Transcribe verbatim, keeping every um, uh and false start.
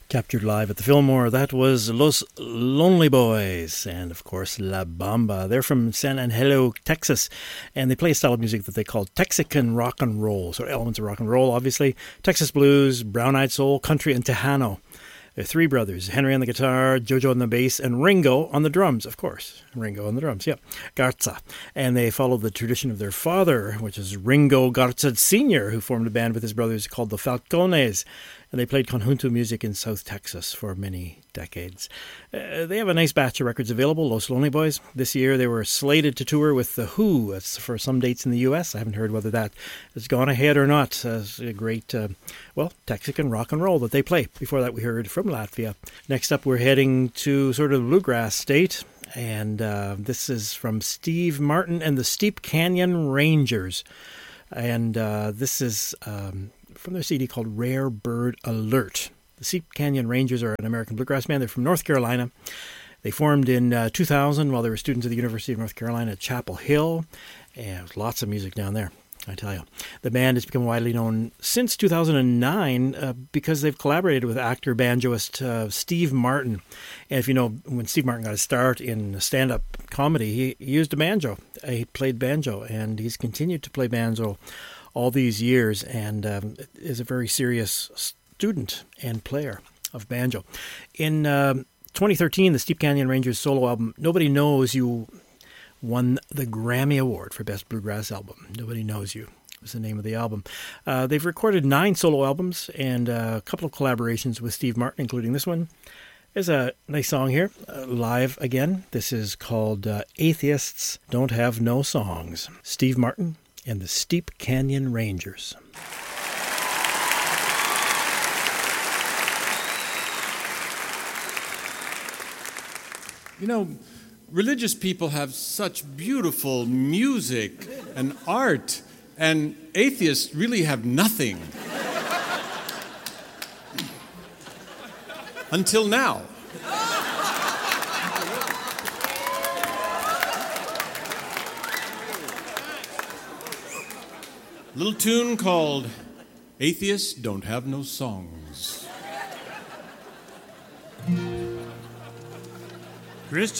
Captured live at the Fillmore, that was Los Lonely Boys and, of course, La Bamba. They're from San Angelo, Texas, and they play a style of music that they call Texican rock and roll. So elements of rock and roll, obviously. Texas blues, brown-eyed soul, country, and Tejano. They're three brothers, Henry on the guitar, Jojo on the bass, and Ringo on the drums, of course. Ringo on the drums, yeah. Garza. And they follow the tradition of their father, which is Ringo Garza Senior, who formed a band with his brothers called the Falcones. And they played conjunto music in South Texas for many decades. Uh, they have a nice batch of records available, Los Lonely Boys. This year they were slated to tour with The Who. That's for some dates in the U S. I haven't heard whether that has gone ahead or not. Uh, it's a great, uh, well, Texican rock and roll that they play. Before that we heard from Latvia. Next up we're heading to sort of bluegrass state. And uh, this is from Steve Martin and the Steep Canyon Rangers. And uh, this is... Um, from their C D called Rare Bird Alert. The Steep Canyon Rangers are an American bluegrass band. They're from North Carolina. They formed in uh, two thousand while they were students at the University of North Carolina at Chapel Hill. And lots of music down there, I tell you. The band has become widely known since two thousand nine uh, because they've collaborated with actor banjoist uh, Steve Martin. And if you know, when Steve Martin got his start in stand-up comedy, he, he used a banjo. He played banjo, and he's continued to play banjo all these years, and um, is a very serious student and player of banjo. In um, twenty thirteen, the Steep Canyon Rangers solo album, Nobody Knows You, won the Grammy Award for Best Bluegrass Album. Nobody Knows You was the name of the album. Uh, they've recorded nine solo albums and uh, a couple of collaborations with Steve Martin, including this one. There's a nice song here, uh, live again. This is called uh, Atheists Don't Have No Songs. Steve Martin and the Steep Canyon Rangers. You know, religious people have such beautiful music and art, and atheists really have nothing. Until now. Little tune called Atheists Don't Have No Songs. Christian